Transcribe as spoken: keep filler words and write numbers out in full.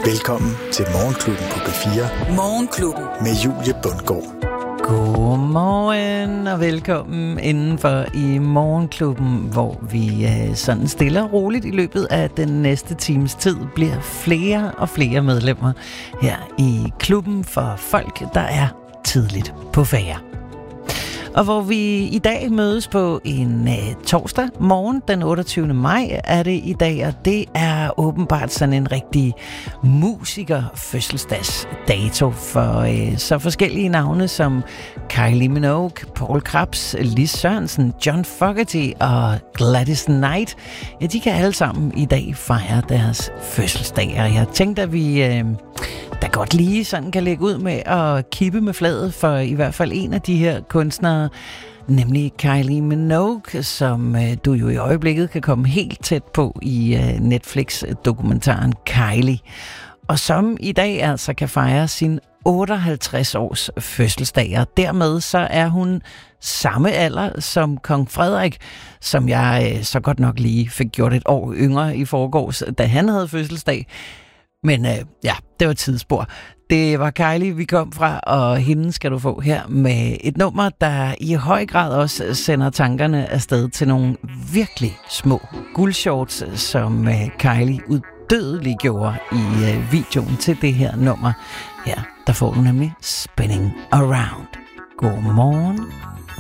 Velkommen til Morgenklubben på B fire. Morgenklubben. Med Julie Bundgaard. Godmorgen og velkommen indenfor i Morgenklubben, hvor vi øh, sådan stille og roligt i løbet af den næste times tid bliver flere og flere medlemmer her i klubben for folk, der er tidligt på færre. Og hvor vi i dag mødes på en uh, torsdag morgen, den otteogtyvende maj er det i dag, og det er åbenbart sådan en rigtig musiker-fødselsdagsdato for uh, så forskellige navne som Kylie Minogue, Paul Krebs, Lis Sørensen, John Fogerty og Gladys Knight. Ja, de kan alle sammen i dag fejre deres fødselsdag, og jeg tænkte, at vi uh, da godt lige sådan kan lægge ud med at kippe med fladet for i hvert fald en af de her kunstnere, nemlig Kylie Minogue, som øh, du jo i øjeblikket kan komme helt tæt på i øh, Netflix-dokumentaren Kylie. Og som i dag altså kan fejre sin otteoghalvtreds års fødselsdag, og dermed så er hun samme alder som kong Frederik, som jeg øh, så godt nok lige fik gjort et år yngre i forgårs, da han havde fødselsdag. Men øh, ja, det var et tidsspor. Det var Kylie, vi kom fra, og hende skal du få her med et nummer, der i høj grad også sender tankerne afsted til nogle virkelig små guldshorts, som øh, Kylie udødeligt gjorde i øh, videoen til det her nummer. Her, der får du nemlig Spinning Around. God morgen.